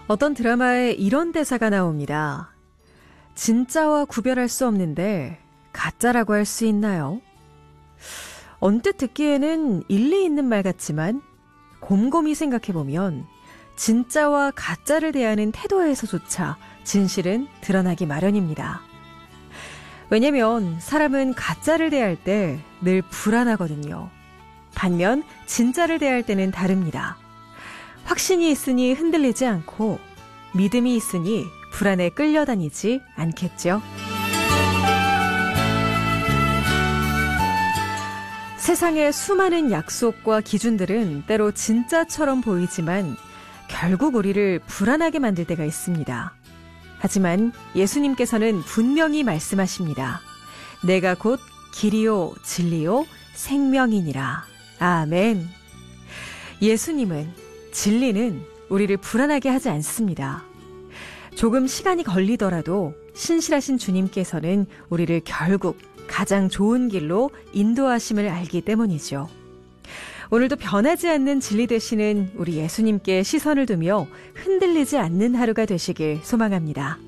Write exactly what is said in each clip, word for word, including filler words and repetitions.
어떤 드라마에 이런 대사가 나옵니다. 진짜와 구별할 수 없는데 가짜라고 할 수 있나요? 언뜻 듣기에는 일리 있는 말 같지만 곰곰이 생각해보면 진짜와 가짜를 대하는 태도에서조차 진실은 드러나기 마련입니다. 왜냐면 사람은 가짜를 대할 때 늘 불안하거든요. 반면 진짜를 대할 때는 다릅니다. 확신이 있으니 흔들리지 않고 믿음이 있으니 불안에 끌려다니지 않겠죠. 세상의 수많은 약속과 기준들은 때로 진짜처럼 보이지만 결국 우리를 불안하게 만들 때가 있습니다. 하지만 예수님께서는 분명히 말씀하십니다. 내가 곧 길이요 진리요 생명이니라. 아멘. 예수님은, 진리는 우리를 불안하게 하지 않습니다. 조금 시간이 걸리더라도 신실하신 주님께서는 우리를 결국 가장 좋은 길로 인도하심을 알기 때문이죠. 오늘도 변하지 않는 진리 되시는 우리 예수님께 시선을 두며 흔들리지 않는 하루가 되시길 소망합니다.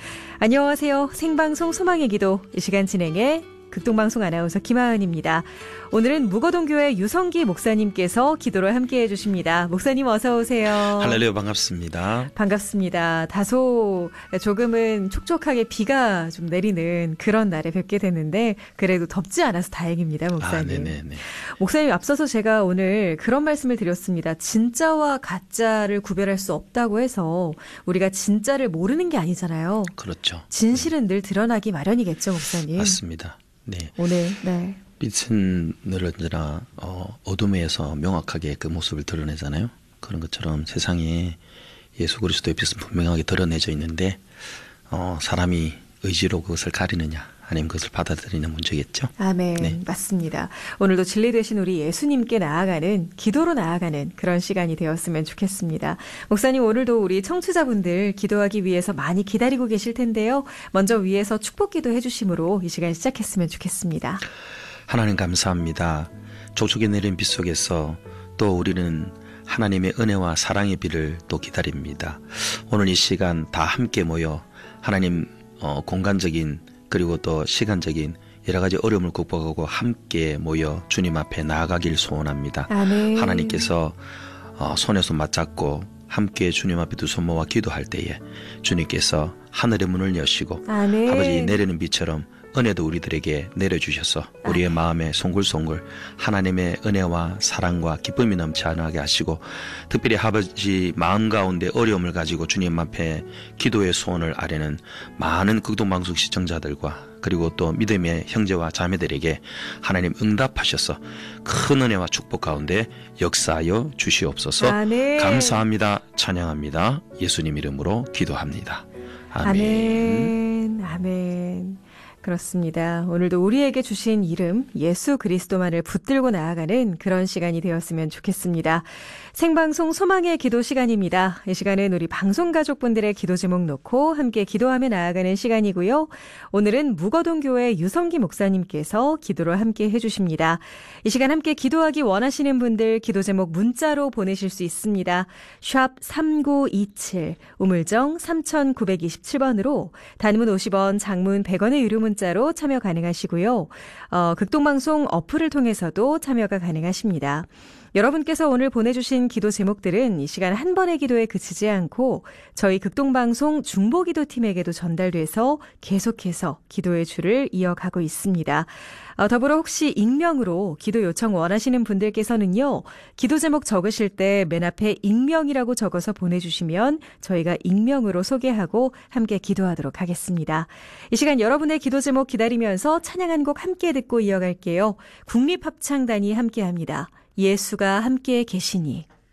안녕하세요. 생방송 소망의 기도, 이 시간 진행의 극동방송 아나운서 김하은입니다. 오늘은 무거동교회 유성기 목사님께서 기도를 함께해 주십니다. 목사님 어서 오세요. 할렐루야, 반갑습니다. 반갑습니다. 다소 조금은 촉촉하게 비가 좀 내리는 그런 날에 뵙게 됐는데 그래도 덥지 않아서 다행입니다, 목사님. 아, 네네네. 목사님, 앞서서 제가 오늘 그런 말씀을 드렸습니다. 진짜와 가짜를 구별할 수 없다고 해서 우리가 진짜를 모르는 게 아니잖아요. 그렇죠. 진실은 늘 드러나기 마련이겠죠, 목사님. 맞습니다. 네. 오늘, 네. 빛은 늘 언제나 어, 어둠에서 명확하게 그 모습을 드러내잖아요. 그런 것처럼 세상에 예수 그리스도의 빛은 분명하게 드러내져 있는데 어, 사람이 의지로 그것을 가리느냐 아니면 그것을 받아들이는 문제겠죠. 아멘. 네. 맞습니다. 오늘도 진리 되신 우리 예수님께 나아가는, 기도로 나아가는 그런 시간이 되었으면 좋겠습니다. 목사님, 오늘도 우리 청취자분들 기도하기 위해서 많이 기다리고 계실 텐데요. 먼저 위에서 축복 기도 해주심으로 이 시간 시작했으면 좋겠습니다. 하나님 감사합니다. 촉촉히 내린 빛 속에서 또 우리는 하나님의 은혜와 사랑의 비를 또 기다립니다. 오늘 이 시간 다 함께 모여 하나님 어, 공간적인 그리고 또 시간적인 여러 가지 어려움을 극복하고 함께 모여 주님 앞에 나아가길 소원합니다. 아멘. 하나님께서 어, 손에 손 맞잡고 함께 주님 앞에 두 손 모아 기도할 때에 주님께서 하늘의 문을 여시고 아멘. 아버지 내리는 비처럼 은혜도 우리들에게 내려주셔서 우리의 아멘. 마음에 송글송글 하나님의 은혜와 사랑과 기쁨이 넘쳐나게 하시고 특별히 아버지 마음 가운데 어려움을 가지고 주님 앞에 기도의 소원을 아뢰는 많은 극동방송 시청자들과 그리고 또 믿음의 형제와 자매들에게 하나님 응답하셔서 큰 은혜와 축복 가운데 역사하여 주시옵소서. 아멘. 감사합니다. 찬양합니다. 예수님 이름으로 기도합니다. 아멘. 아멘. 아멘. 그렇습니다. 오늘도 우리에게 주신 이름 예수 그리스도만을 붙들고 나아가는 그런 시간이 되었으면 좋겠습니다. 생방송 소망의 기도 시간입니다. 이 시간은 우리 방송가족분들의 기도 제목 놓고 함께 기도하며 나아가는 시간이고요. 오늘은 무거동교회 유성기 목사님께서 기도를 함께 해주십니다. 이 시간 함께 기도하기 원하시는 분들 기도 제목 문자로 보내실 수 있습니다. 샵 삼구이칠 우물정 삼구이칠 번으로 단문 오십 원, 장문 백 원의 유료 문자로 참여 가능하시고요. 어, 극동방송 어플을 통해서도 참여가 가능하십니다. 여러분께서 오늘 보내주신 기도 제목들은 이 시간 한 번의 기도에 그치지 않고 저희 극동방송 중보기도팀에게도 전달돼서 계속해서 기도의 줄을 이어가고 있습니다. 어, 더불어 혹시 익명으로 기도 요청 원하시는 분들께서는요. 기도 제목 적으실 때 맨 앞에 익명이라고 적어서 보내주시면 저희가 익명으로 소개하고 함께 기도하도록 하겠습니다. 이 시간 여러분의 기도 제목 기다리면서 찬양 한 곡 함께 듣고 이어갈게요. 국립합창단이 함께합니다. 예수가 함께 계시니.